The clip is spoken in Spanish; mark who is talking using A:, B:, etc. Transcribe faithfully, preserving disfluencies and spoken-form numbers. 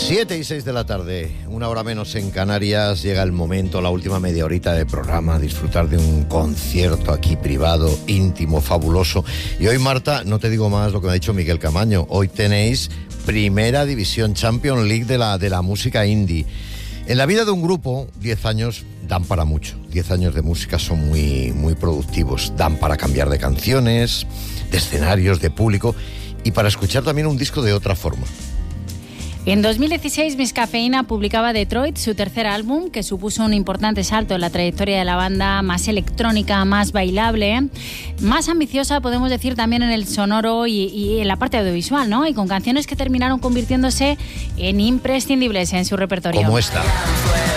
A: Siete y seis de la tarde, una hora menos en Canarias, llega el momento, la última media horita de programa, disfrutar de un concierto aquí privado, íntimo, fabuloso. Y hoy, Marta, no te digo más lo que me ha dicho Miguel Camaño, hoy tenéis Primera División, Champions League de la, de la música indie. En la vida de un grupo, diez años dan para mucho. diez años de música son muy, muy productivos. Dan para cambiar de canciones, de escenarios, de público y para escuchar también un disco de otra forma.
B: En dos mil dieciséis, Miss Cafeína publicaba Detroit, su tercer álbum, que supuso un importante salto en la trayectoria de la banda, más electrónica, más bailable, más ambiciosa, podemos decir, también en el sonoro y, y en la parte audiovisual, ¿no? Y con canciones que terminaron convirtiéndose en imprescindibles en su repertorio.
A: Como esta.